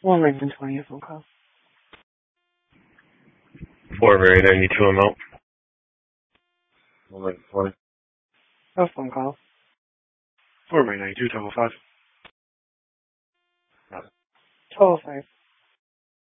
1-920 phone call. 492 amount. 1-920. A phone call. 492 5. 1205.